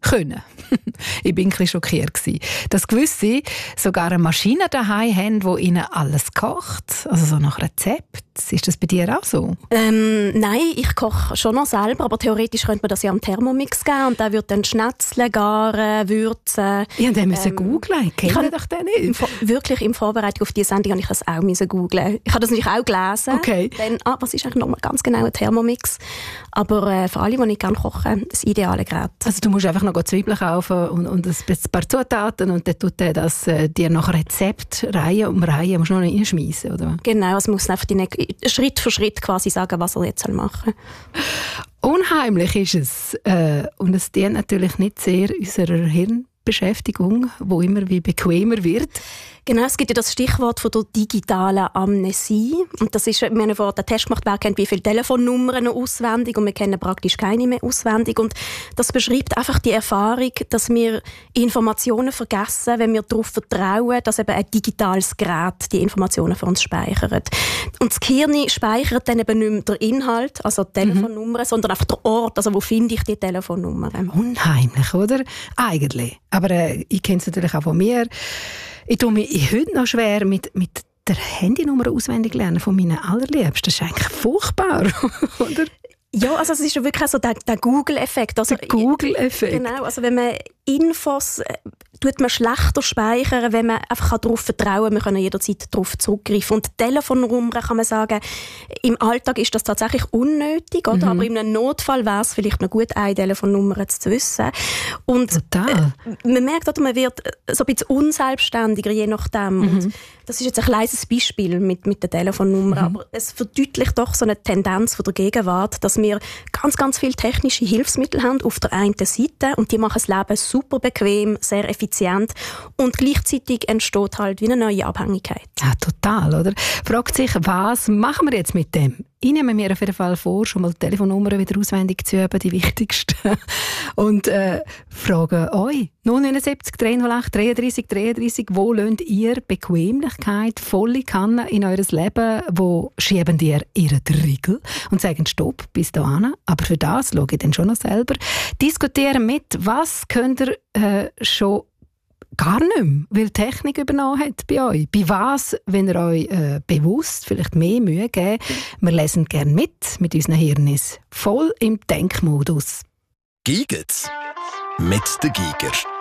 können. Ich bin ein bisschen schockiert gewesen, dass gewisse sogar eine Maschine daheim haben, die ihnen alles kocht, also so nach Rezept. Ist das bei dir auch so? Nein, ich koche schon noch selber, aber theoretisch könnte man das ja am Thermomix geben und der wird dann schnetzeln, garen, würzen. Ja, den müssen googlen. Kennen doch den nicht? Wirklich in Vorbereitung auf diese Sendung habe ich das auch googlen. Ich habe das natürlich auch gelesen. Okay. Dann, was ist eigentlich nochmal ganz genau ein Thermomix? Aber für alle, die nicht gerne kochen, das ideale Gerät. Also du musst einfach noch Zwiebeln kaufen und ein paar Zutaten und dann tut er das dir nach Rezept Reihe um Reihe musst du noch reinschmeissen, oder? Genau, es muss einfach Schritt für Schritt quasi sagen, was er jetzt machen soll. Unheimlich ist es. Und es dient natürlich nicht sehr unserer Hirnbeschäftigung, die immer wie bequemer wird. Genau, es gibt ja das Stichwort von der digitalen Amnesie. Und das ist, wir haben vorhin den Test gemacht, wer kennt wie viele Telefonnummern noch auswendig und wir kennen praktisch keine mehr auswendig. Und das beschreibt einfach die Erfahrung, dass wir Informationen vergessen, wenn wir darauf vertrauen, dass eben ein digitales Gerät die Informationen für uns speichert. Und das Gehirn speichert dann eben nicht mehr den Inhalt, also die Telefonnummern, sondern einfach den Ort, also wo finde ich die Telefonnummer. Unheimlich, oder? Eigentlich. Aber ich kenne es natürlich auch von mir. Ich tue mich heute noch schwer mit der Handynummer auswendig lernen von meinen Allerliebsten. Das ist eigentlich furchtbar, oder? Ja, also es ist ja wirklich so der Google-Effekt. Also, der Google-Effekt. Genau, also wenn man Infos tut man schlechter speichern, wenn man einfach darauf vertrauen kann, wir können jederzeit darauf zurückgreifen. Und Telefonnummern kann man sagen, im Alltag ist das tatsächlich unnötig, oder? Aber in einem Notfall wäre es vielleicht noch gut, eine Telefonnummer zu wissen. Und total. Man merkt, oder, man wird so ein bisschen unselbstständiger, je nachdem. Und das ist jetzt ein kleines Beispiel mit der Telefonnummer, aber es verdeutlicht doch so eine Tendenz von der Gegenwart, dass wir ganz, ganz viele technische Hilfsmittel haben auf der einen Seite und die machen das Leben super bequem, sehr effizient und gleichzeitig entsteht halt wie eine neue Abhängigkeit. Ja, total, oder? Fragt sich, was machen wir jetzt mit dem? Ich nehme mir auf jeden Fall vor, schon mal die Telefonnummern wieder auswendig zu üben, die wichtigsten. Und frage euch, 079 308 33 33, wo lönt ihr Bequemlichkeit volle Kanne in eures Leben? Wo schieben ihr ihren Riegel und sagen Stopp, bis dahin? Aber für das schaue ich dann schon noch selber. Diskutieren mit, was könnt ihr schon gar nicht mehr, weil die Technik übernommen hat bei euch. Bei was, wenn ihr euch bewusst vielleicht mehr Mühe gebt? Wir lesen gerne mit unseren Hirnis. Voll im Denkmodus. Giget's mit den Giger.